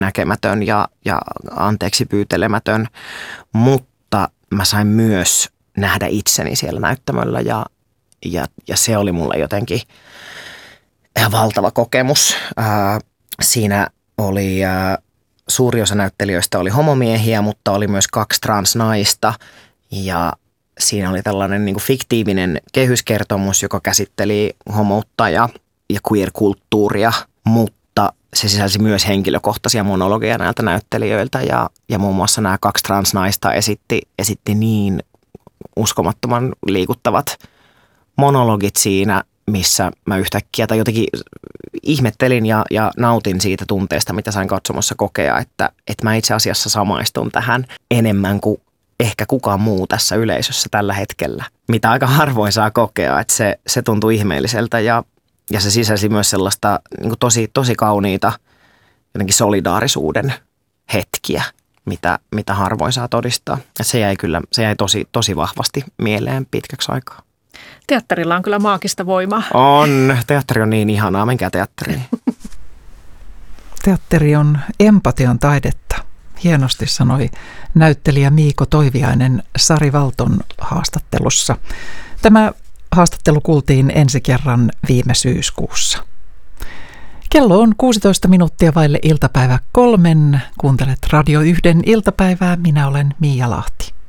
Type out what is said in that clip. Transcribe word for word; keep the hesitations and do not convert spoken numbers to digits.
näkemätön ja, ja anteeksi pyytelemätön, mutta mä sain myös nähdä itseni siellä näyttämöllä ja, ja, ja se oli mulle jotenkin ihan valtava kokemus. Ää, siinä oli ää, suuri osa näyttelijöistä oli homomiehiä, mutta oli myös kaksi transnaista ja siinä oli tällainen niin kuin fiktiivinen kehyskertomus, joka käsitteli homoutta ja, ja queer-kulttuuria, mutta se sisälsi myös henkilökohtaisia monologeja näiltä näyttelijöiltä ja, ja muun muassa nämä kaksi transnaista esitti, esitti niin uskomattoman liikuttavat monologit siinä, missä mä yhtäkkiä tai jotenkin ihmettelin ja, ja nautin siitä tunteesta, mitä sain katsomassa kokea, että, että mä itse asiassa samaistun tähän enemmän kuin ehkä kukaan muu tässä yleisössä tällä hetkellä, mitä aika harvoin saa kokea, että se, se tuntui ihmeelliseltä ja, ja se sisälsi myös sellaista niin kuin tosi, tosi kauniita jotenkin solidaarisuuden hetkiä, mitä, mitä harvoin saa todistaa. Ja se jäi kyllä, se jäi tosi, tosi vahvasti mieleen pitkäksi aikaa. Teatterilla on kyllä maagista voimaa. On. Teatteri on niin ihanaa. Menkää teatteriin. Teatteri on empatian taidetta. Hienosti sanoi näyttelijä Miiko Toiviainen Sari Valton haastattelussa. Tämä haastattelu kuultiin ensi kerran viime syyskuussa. Kello on kuusitoista minuuttia vaille iltapäivä kolmen. Kuuntelet Radio Yhden iltapäivää. Minä olen Miia Lahti.